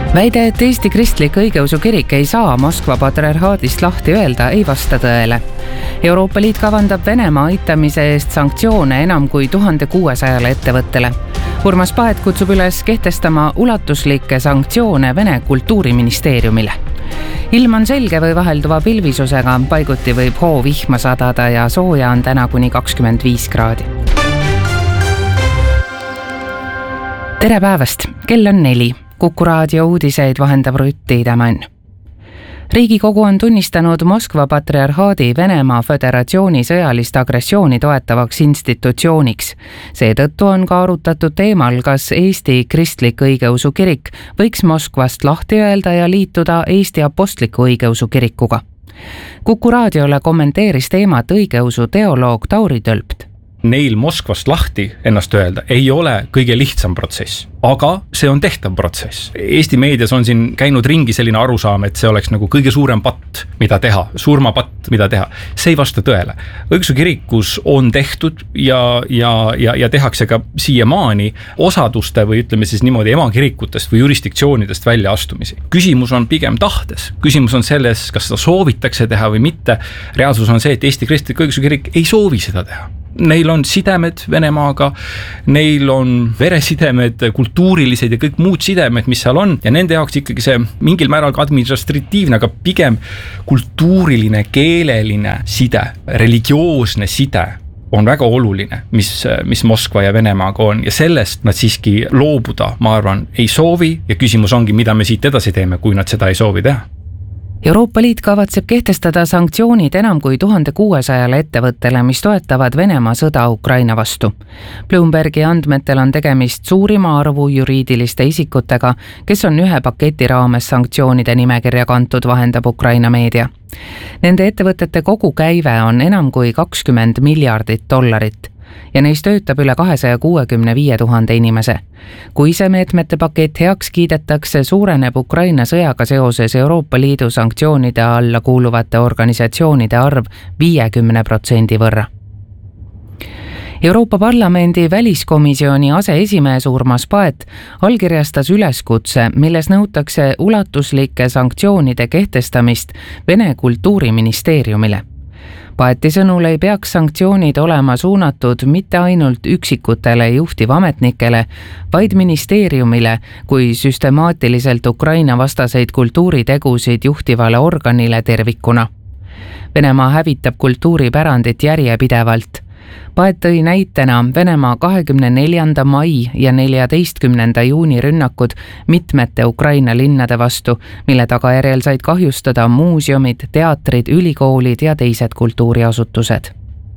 Väide, et Eesti Kristlik Õigeusu Kirik ei saa Moskva patriarhaadist lahti öelda, ei vasta tõele. Euroopa Liit kavandab Venemaa aitamise eest sanktsioone enam kui 1600 ettevõttele. Urmas Paet kutsub üles kehtestama ulatuslikke sanktsioone Vene kultuuriministeeriumile. Ilm on selge või vahelduva pilvisusega, paiguti võib hoovihma sadada ja sooja on täna kuni 25 kraadi. Tere päevast, kell on 4. Kuku raadio uudiseid vahendab Rutt Tiidemann. Riigikogu on tunnistanud Moskva patriarhaadi Venemaa Föderatsiooni sõjalist agressiooni toetavaks institutsiooniks. Seetõttu on ka arutatud teemal, kas Eesti Kristlik Õigeusu Kirik võiks Moskvast lahti öelda ja liituda Eesti Apostliku Õigeusu Kirikuga. Kuku raadiole kommenteeris teemat õigeusu teoloog Tauri Tölpt. Neil Moskvast lahti ennast öelda ei ole kõige lihtsam protsess, aga see on tehtav protsess. Eesti meedias on siin käinud ringi selline arusaam, et see oleks nagu kõige suurem patt, mida teha, surmapatt, mida teha. See ei vasta tõele. Õigeusu kirikus on tehtud ja tehakse ka siiamaani osaduste või ütleme siis niimoodi emakirikutest või jurisdiktsioonidest välja astumisi. Küsimus on pigem tahtes. Küsimus on selles, kas seda soovitakse teha või mitte. Reaalsus on see, et Eesti Kristlik Õigeusu Kirik ei soovi seda teha. Neil on sidemed Venemaaga, neil on veresidemed, kultuurilised ja kõik muud sidemed, mis seal on, ja nende jaoks ikkagi see mingil määral ka administratiivne, aga pigem kultuuriline, keeleline side, religioosne side on väga oluline, mis Moskva ja Venemaaga on, ja sellest nad siiski loobuda, ma arvan, ei soovi, ja küsimus ongi, mida me siit edasi teeme, kui nad seda ei soovi teha. Euroopa Liit kavatseb kehtestada sanktsioonid enam kui 1600 ettevõttele, mis toetavad Venemaa sõda Ukraina vastu. Bloombergi andmetel on tegemist suurima arvu juriidiliste isikutega, kes on ühe paketi raames sanktsioonide nimekirja kantud, vahendab Ukraina meedia. Nende ettevõtete kogukäive on enam kui $20 miljardit ja neis töötab üle 265 000 inimese. Kui see meetmete pakett heaks kiidetakse, suureneb Ukraina sõjaga seoses Euroopa Liidu sanktsioonide alla kuuluvate organisatsioonide arv 50% võrra. Euroopa Parlamendi väliskomisjoni aseesimees Urmas Paet allkirjastas üleskutse, milles nõutakse ulatuslike sanktsioonide kehtestamist Vene kultuuriministeeriumile. Paeti sõnul ei peaks sanktsioonid olema suunatud mitte ainult üksikutele juhtivametnikele, vaid ministeeriumile kui süstemaatiliselt Ukraina vastaseid kultuuritegusid juhtivale organile tervikuna. Venemaa hävitab kultuuripärandit järjepidevalt. Paet tõi näitena Venemaa 24. mai ja 14. juuni rünnakud mitmete Ukraina linnade vastu, mille tagajärjel said kahjustada muuseumid, teatrid, ülikoolid ja teised kultuuriasutused.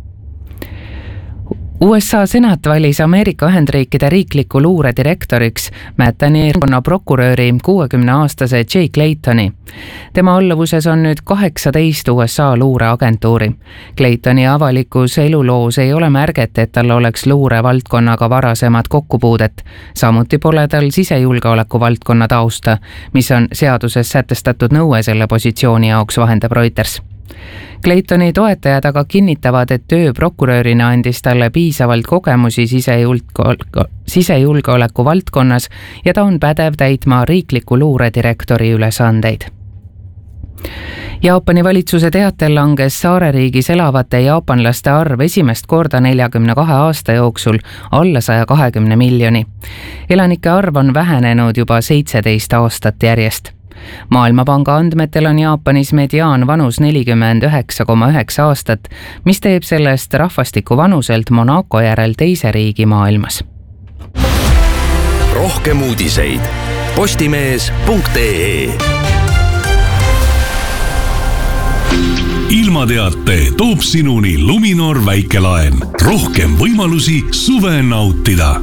USA senat valis Ameerika Ühendriikide riikliku luure direktoriks Manhattani prokuröri 60-aastase Jay Claytoni. Tema alluvuses on nüüd 18 USA luureagentuuri. Claytoni avalikus eluloos ei ole märget, et tal oleks luurevaldkonnaga varasemad kokkupuudet. Samuti pole tal sisejulgeoleku valdkonna tausta, mis on seaduses sätestatud nõue selle positsiooni jaoks, vahendab Reuters. Claytoni toetajad aga kinnitavad, et töö prokurörina andis talle piisavalt kogemusi sisejulgeoleku valdkonnas ja ta on pädev täitma riikliku luuredirektori ülesandeid. Jaapani valitsuse teatel langes saareriigis elavate jaapanlaste arv esimest korda 42 aasta jooksul alla 120 miljoni. Elanike arv on vähenenud juba 17 aastat järjest. Maailmapanga andmetel on Jaapanis mediaan vanus 49,9 aastat, mis teeb sellest rahvastiku vanuselt Monaco järel teise riigi maailmas. Rohkem uudiseid postimees.ee. Ilmateate toob sinuni Luminor väikelaen. Rohkem võimalusi suve nautida.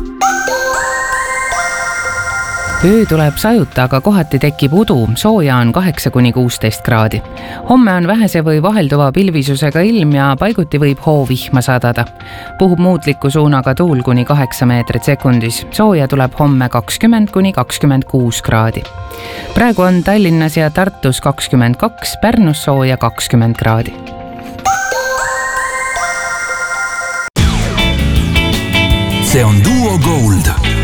Öö tuleb sajuta, aga kohati tekib udu, sooja on 8–16 kraadi. Homme on vähese või vahelduva pilvisusega ilm ja paiguti võib hoovihma sadada. Puhub muutliku suunaga tuul kuni 8 meetrit sekundis. Sooja tuleb homme 20–26 kraadi. Praegu on Tallinnas ja Tartus 22, Pärnus sooja 20 kraadi. See on Duo Gold.